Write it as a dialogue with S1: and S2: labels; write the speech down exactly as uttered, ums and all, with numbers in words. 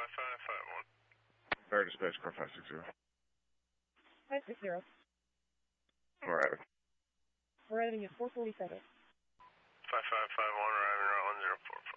S1: five five five one.
S2: Air dispatch, car five six zero.
S3: five six zero.
S2: Arriving.
S3: Arriving at four forty-seven.
S1: five five five one, arriving route one zero four four.